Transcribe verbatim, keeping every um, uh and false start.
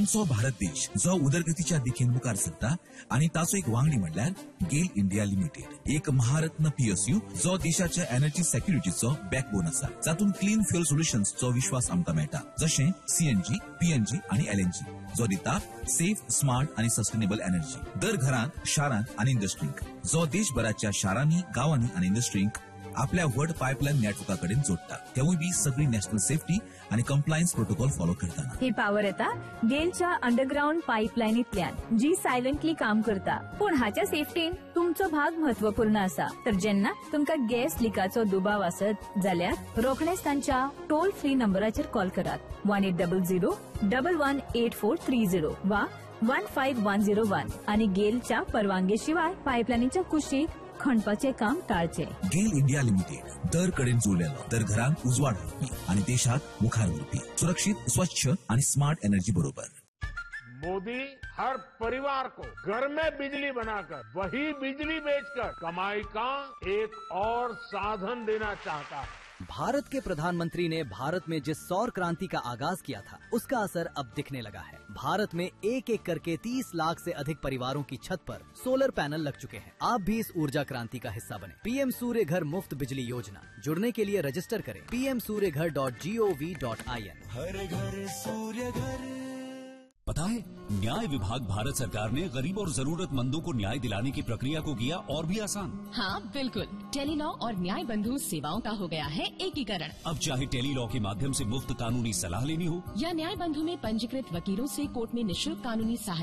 आमचो भारत देश जो उदरगतीच्या दिशेन मुखार सरता आणि ताचो एक वांगडी म्हणल्यार गेल इंडिया लिमिटेड, एक महारत्न पीएसयू जो देशाच्या एनर्जी सेक्युरिटीचो बॅकबोन आसा, जातून क्लीन फ्युअल सोल्युशन्सचो विश्वास आमकां मेळटा, जशें सीएनजी, पीएनजी आणि एलएनजी, जो दिता सेफ, स्मार्ट आणि सस्टेनेबल एनर्जी दर घरांत, शारांत आणि इंडस्ट्रींक, जो देशभराच्या शारांनी, गावांनी आणि इंडस्ट्रींक आपल्या व्हड पायपलाईन नेटवर्का कडेन जोडटा, तेवूय बी सगळी नॅशनल सेफ्टी आणि कंप्लायन्स प्रोटोकॉल फॉलो करताना. ही पावर येता गेलच्या अंडरग्राउंड पाईपलाईनींतल्यान, जी सायलंटली काम करता, पूण हाच्या सेफ्टीन तुमचो भाग महत्वपूर्ण आसा. तर जेन्ना तुमकां गॅस लिकाचो दुबाव आसत जाल्यार रोखडेच तांच्या टोल फ्री नंबराचेर कॉल करात one eight double zero double one eight four three zero वा one five one zero one आणि गेलच्या परवानगी शिवाय पाईपलाईनीच्या कुशीक खणपाचे काम टाळचे. गेल इंडिया लिमिटेड दर कडेन जोडलेलो, दर घरांत उजवाड व्हरपी आणि देशाक मुखार व्हरपी सुरक्षित, स्वच्छ आणि स्मार्ट एनर्जी बरोबर. मोदी हर परिवार को घर में बिजली बनाकर वही बिजली बेचकर कमाई का एक और साधन देना चाहता है. भारत के प्रधानमंत्री ने भारत में जिस सौर क्रांति का आगाज किया था, उसका असर अब दिखने लगा है. भारत में एक एक करके तीस लाख से अधिक परिवारों की छत पर सोलर पैनल लग चुके हैं. आप भी इस ऊर्जा क्रांति का हिस्सा बने. पीएम सूर्य घर मुफ्त बिजली योजना, जुड़ने के लिए रजिस्टर करें पी एम सूर्य घर dot G O V dot I N. हर घर सूर्य घर. पता है, न्याय विभाग भारत सरकार ने गरीब और जरूरतमंदों को न्याय दिलाने की प्रक्रिया को किया और भी आसान. हाँ बिल्कुल, टेलीलॉ और न्याय बंधु सेवाओं का हो गया है एकीकरण. अब चाहे टेलीलॉ के माध्यम से मुफ्त कानूनी सलाह लेनी हो या न्याय बंधु में पंजीकृत वकीलों से कोर्ट में निःशुल्क कानूनी सहायता